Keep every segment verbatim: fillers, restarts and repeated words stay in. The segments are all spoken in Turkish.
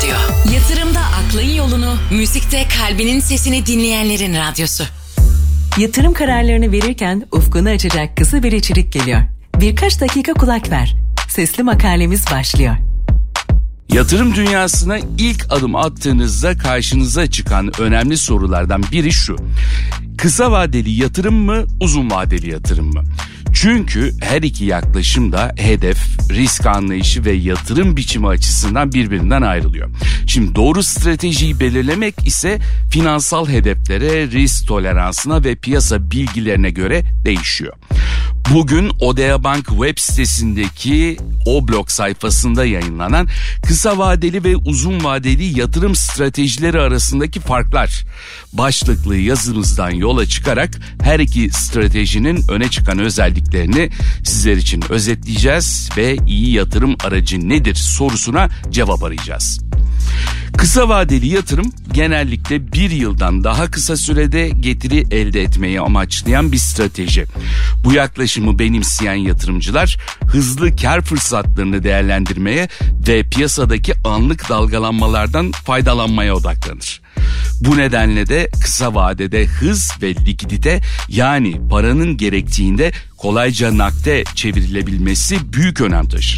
Radyo. Yatırımda aklın yolunu, müzikte kalbinin sesini dinleyenlerin radyosu. Yatırım kararlarını verirken ufkunu açacak kısa bir içerik geliyor. Birkaç dakika kulak ver. Sesli makalemiz başlıyor. Yatırım dünyasına ilk adım attığınızda karşınıza çıkan önemli sorulardan biri şu: kısa vadeli yatırım mı, uzun vadeli yatırım mı? Çünkü her iki yaklaşım da hedef, risk anlayışı ve yatırım biçimi açısından birbirinden ayrılıyor. Şimdi doğru stratejiyi belirlemek ise finansal hedeflere, risk toleransına ve piyasa bilgilerine göre değişiyor. Bugün Odea Bank web sitesindeki O-Blog sayfasında yayınlanan kısa vadeli ve uzun vadeli yatırım stratejileri arasındaki farklar başlıklı yazımızdan yola çıkarak her iki stratejinin öne çıkan özelliklerini sizler için özetleyeceğiz ve iyi yatırım aracı nedir sorusuna cevap arayacağız. Kısa vadeli yatırım genellikle bir yıldan daha kısa sürede getiri elde etmeyi amaçlayan bir strateji. Bu yaklaşımı benimseyen yatırımcılar hızlı kar fırsatlarını değerlendirmeye ve piyasadaki anlık dalgalanmalardan faydalanmaya odaklanır. Bu nedenle de kısa vadede hız ve likidite, yani paranın gerektiğinde kolayca nakde çevrilebilmesi büyük önem taşır.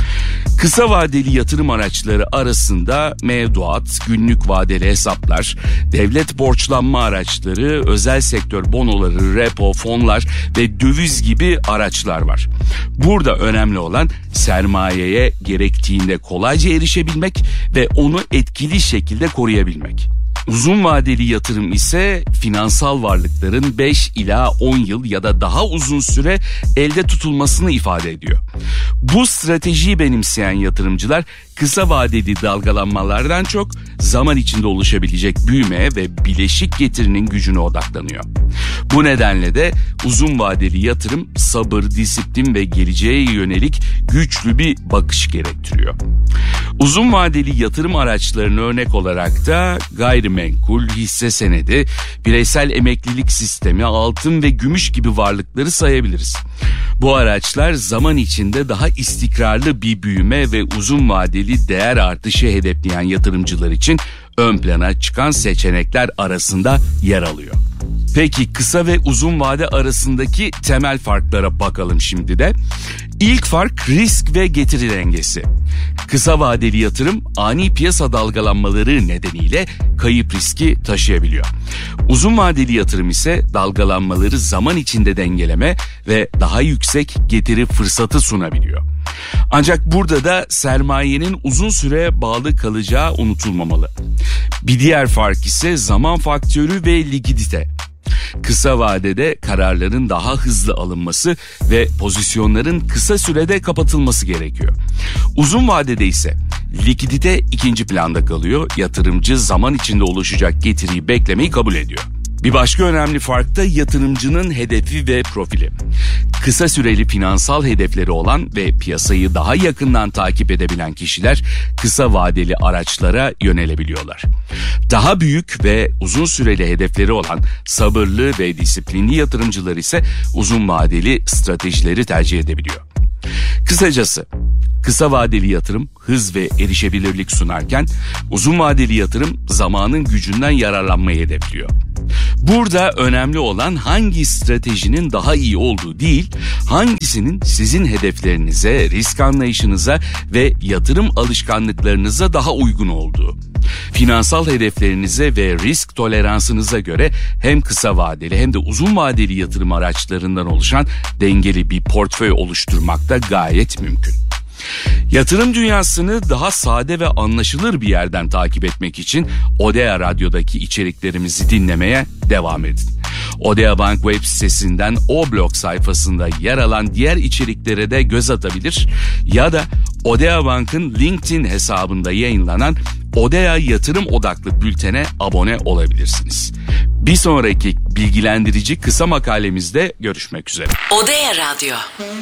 Kısa vadeli yatırım araçları arasında mevduat, günlük vadeli hesaplar, devlet borçlanma araçları, özel sektör bonoları, repo, fonlar ve döviz gibi araçlar var. Burada önemli olan sermayeye gerektiğinde kolayca erişebilmek ve onu etkili şekilde koruyabilmek. Uzun vadeli yatırım ise finansal varlıkların beş ila on yıl ya da daha uzun süre elde tutulmasını ifade ediyor. Bu stratejiyi benimseyen yatırımcılar kısa vadeli dalgalanmalardan çok zaman içinde oluşabilecek büyümeye ve bileşik getirinin gücüne odaklanıyor. Bu nedenle de uzun vadeli yatırım sabır, disiplin ve geleceğe yönelik güçlü bir bakış gerektiriyor. Uzun vadeli yatırım araçlarına örnek olarak da gayrimenkul, hisse senedi, bireysel emeklilik sistemi, altın ve gümüş gibi varlıkları sayabiliriz. Bu araçlar zaman içinde daha istikrarlı bir büyüme ve uzun vadeli değer artışı hedefleyen yatırımcılar için ön plana çıkan seçenekler arasında yer alıyor. Peki kısa ve uzun vade arasındaki temel farklara bakalım şimdi de. İlk fark risk ve getiri dengesi. Kısa vadeli yatırım ani piyasa dalgalanmaları nedeniyle kayıp riski taşıyabiliyor. Uzun vadeli yatırım ise dalgalanmaları zaman içinde dengeleme ve daha yüksek getiri fırsatı sunabiliyor. Ancak burada da sermayenin uzun süre bağlı kalacağı unutulmamalı. Bir diğer fark ise zaman faktörü ve likidite. Kısa vadede kararların daha hızlı alınması ve pozisyonların kısa sürede kapatılması gerekiyor. Uzun vadede ise likidite ikinci planda kalıyor. Yatırımcı zaman içinde oluşacak getiriyi beklemeyi kabul ediyor. Bir başka önemli fark da yatırımcının hedefi ve profili. Kısa süreli finansal hedefleri olan ve piyasayı daha yakından takip edebilen kişiler kısa vadeli araçlara yönelebiliyorlar. Daha büyük ve uzun süreli hedefleri olan sabırlı ve disiplinli yatırımcılar ise uzun vadeli stratejileri tercih edebiliyor. Kısacası kısa vadeli yatırım hız ve erişebilirlik sunarken uzun vadeli yatırım zamanın gücünden yararlanmayı hedefliyor. Burada önemli olan hangi stratejinin daha iyi olduğu değil, hangisinin sizin hedeflerinize, risk anlayışınıza ve yatırım alışkanlıklarınıza daha uygun olduğu. Finansal hedeflerinize ve risk toleransınıza göre hem kısa vadeli hem de uzun vadeli yatırım araçlarından oluşan dengeli bir portföy oluşturmak da gayet mümkün. Yatırım dünyasını daha sade ve anlaşılır bir yerden takip etmek için Odea Radyo'daki içeriklerimizi dinlemeye devam edin. Odea Bank web sitesinden O-Blog sayfasında yer alan diğer içeriklere de göz atabilir ya da Odea Bank'ın LinkedIn hesabında yayınlanan Odea Yatırım Odaklı Bülten'e abone olabilirsiniz. Bir sonraki bilgilendirici kısa makalemizde görüşmek üzere. Odea Radyo.